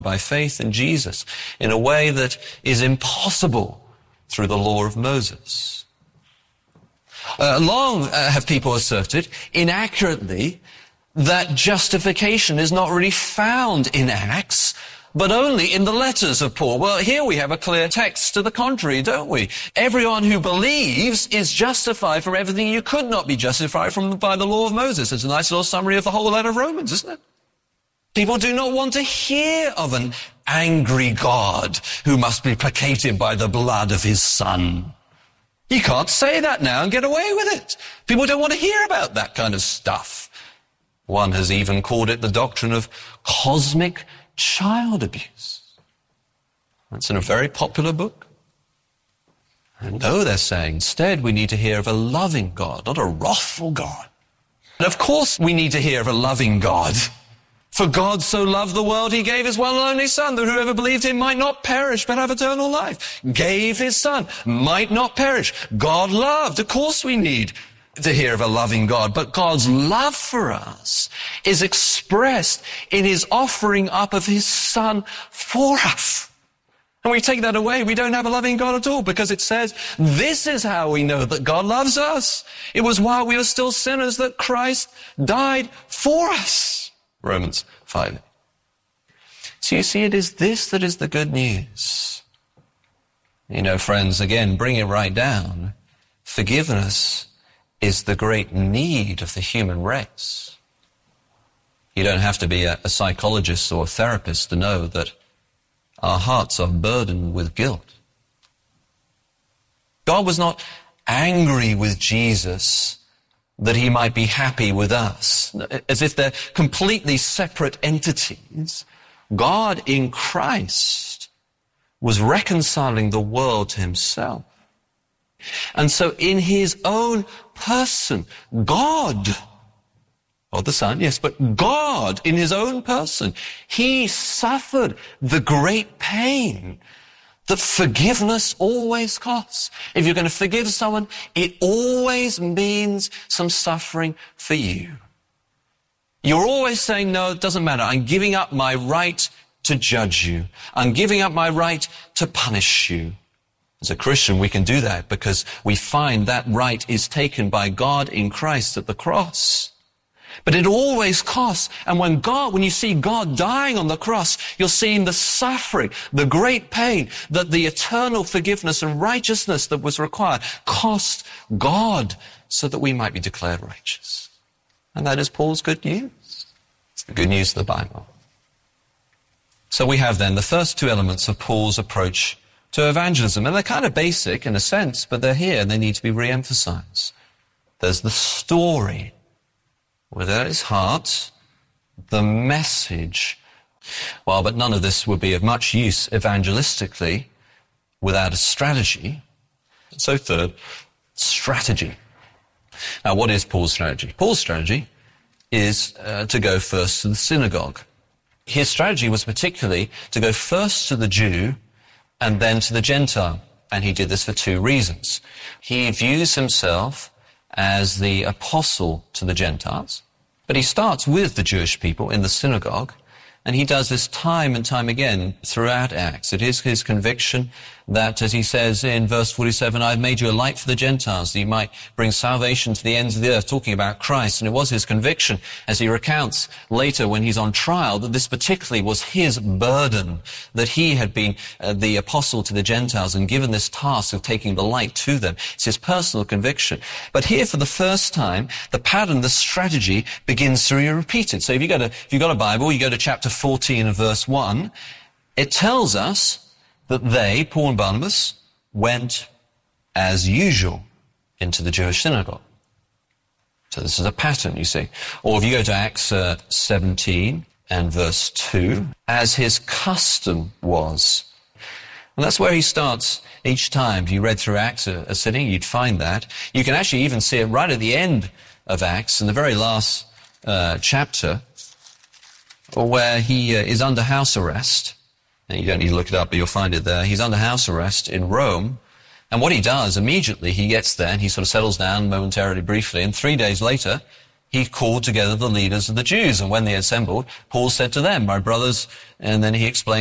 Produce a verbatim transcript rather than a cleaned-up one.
by faith in Jesus in a way that is impossible through the law of Moses. Uh, long uh, have people asserted, inaccurately, that justification is not really found in Acts, but only in the letters of Paul. Well, here we have a clear text to the contrary, don't we? Everyone who believes is justified from everything you could not be justified from by the law of Moses. It's a nice little summary of the whole letter of Romans, isn't it? People do not want to hear of an angry God who must be placated by the blood of his Son. You can't say that now and get away with it. People don't want to hear about that kind of stuff. One has even called it the doctrine of cosmic child abuse. That's in a very popular book. And no, they're saying, instead we need to hear of a loving God, not a wrathful God. And of course we need to hear of a loving God. For God so loved the world, he gave his one and only Son, that whoever believed him might not perish, but have eternal life. Gave his Son, might not perish. God loved. Of course we need to hear of a loving God, but God's love for us is expressed in his offering up of his Son for us. And we take that away, we don't have a loving God at all, because it says, this is how we know that God loves us. It was while we were still sinners that Christ died for us. Romans five. So you see, it is this that is the good news. You know, friends, again, bring it right down. Forgiveness is the great need of the human race. You don't have to be a, a psychologist or a therapist to know that our hearts are burdened with guilt. God was not angry with Jesus that he might be happy with us, as if they're completely separate entities. God in Christ was reconciling the world to himself. And so in his own person, God, or the Son, yes, but God in his own person, he suffered the great pain that forgiveness always costs. If you're going to forgive someone, it always means some suffering for you. You're always saying, no, it doesn't matter. I'm giving up my right to judge you. I'm giving up my right to punish you. As a Christian, we can do that because we find that right is taken by God in Christ at the cross. But it always costs. And when God, when you see God dying on the cross, you're seeing the suffering, the great pain that the eternal forgiveness and righteousness that was required cost God so that we might be declared righteous. And that is Paul's good news. It's the good news of the Bible. So we have then the first two elements of Paul's approach to evangelism. And they're kind of basic in a sense, but they're here and they need to be re-emphasized. There's the story. Without his heart, the message. Well, but none of this would be of much use evangelistically without a strategy. So third, strategy. Now, what is Paul's strategy? Paul's strategy is uh, to go first to the synagogue. His strategy was particularly to go first to the Jew and then to the Gentile. And he did this for two reasons. He views himself as the apostle to the Gentiles. But he starts with the Jewish people in the synagogue, and he does this time and time again throughout Acts. It is his conviction that, as he says in verse forty-seven, I've made you a light for the Gentiles, that you might bring salvation to the ends of the earth, talking about Christ. And it was his conviction, as he recounts later when he's on trial, that this particularly was his burden, that he had been uh, the apostle to the Gentiles and given this task of taking the light to them. It's his personal conviction. But here, for the first time, the pattern, the strategy begins to be repeated. So if you go to, if you've got a Bible, you go to chapter fourteen and verse one, it tells us that they, Paul and Barnabas, went as usual into the Jewish synagogue. So this is a pattern, you see. Or if you go to Acts uh, seventeen and verse two, as his custom was. And that's where he starts each time. If you read through Acts a, a sitting, you'd find that. You can actually even see it right at the end of Acts, in the very last uh, chapter, where he uh, is under house arrest. And you don't need to look it up, but you'll find it there. He's under house arrest in Rome. And what he does, immediately he gets there and he sort of settles down momentarily, briefly. And three days later, he called together the leaders of the Jews. And when they assembled, Paul said to them, my brothers, and then he explained